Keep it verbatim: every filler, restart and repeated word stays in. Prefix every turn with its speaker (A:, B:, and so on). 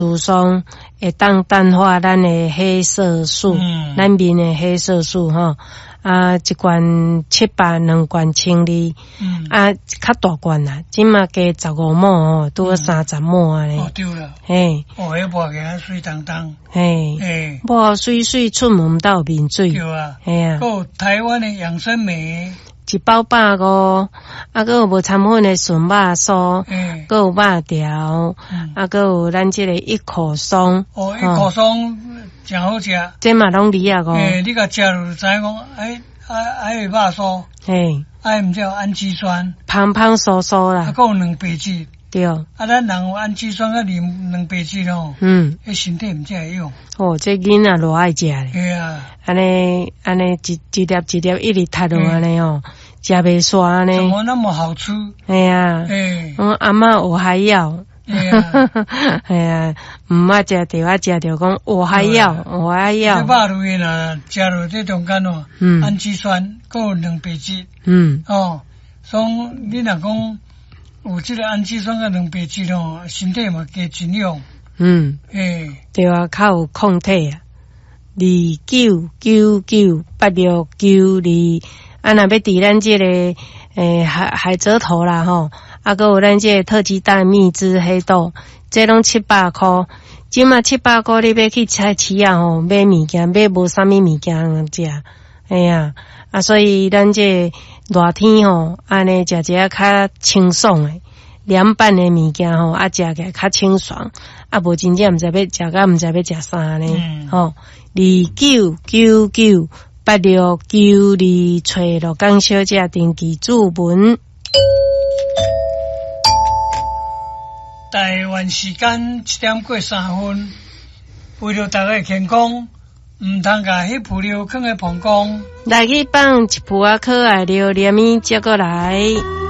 A: 乳霜会当淡化咱的黑色素，嗯、咱面的黑色素吼。啊，一罐七百，两罐千二，嗯，啊，较大罐啦，即嘛加十五亩哦，拄好三十亩啊咧。
B: 哦，对了，
A: 嘿，
B: 哦，迄抹起来水当当，
A: 嘿，
B: 嘿，
A: 抹水水出门到面水，
B: 对啊，
A: 嘿啊，
B: 有台湾的养生梅，
A: 一包百五，啊，搁有无掺粉的纯肉酥，嗯，搁有肉条，嗯，啊，搁有咱即个一口松，
B: 哦，一口松。真好食，
A: 这嘛拢理啊个。
B: 诶，你甲食落就知影讲，哎，哎哎，肉酥，嘿，哎，毋只有氨基酸，
A: 胖胖酥酥啦，
B: 啊，还有两白质，
A: 对。啊，
B: 咱人有氨基酸，甲啉两白质咯，嗯，迄身体毋只会用。
A: 哦，这囡仔偌爱食咧。
B: 对啊，
A: 安尼安尼一一粒一粒一直踢落安尼哦，食袂煞安尼。
B: 怎么那么好吃？
A: 哎呀，哎，我阿嬷我还要。哎呀，哎呀，唔爱食着啊，食着讲我还要，我还要。
B: 这肉类啦，食落这中间哦，嗯，氨基酸，还有两白质，嗯，哦，所以你若讲有这个氨基酸甲两白质哦，身体嘛加真用。嗯，诶，
A: 对啊，较有抗体啊。二九九九八六九二，啊，若要伫咱这个诶海海蜇头啦吼。啊，搁有咱这个特级蛋蜜汁黑豆，这拢七百块。即嘛七百块，你要去菜市啊吼，买物件买无啥物物件食，哎呀，啊，所以咱这热天吼，安尼食一下较清爽诶，凉拌诶物件吼，啊，食起来较清爽，啊，无真正毋知要食甲毋知要食啥呢，嗯、吼，二九九九八六九二，找罗江小姐登记注文。
B: 台湾时间七点过三分，为了大家健康，唔通甲迄铺料放喺膀胱，
A: 来去放一铺啊可爱料，连咪接过来。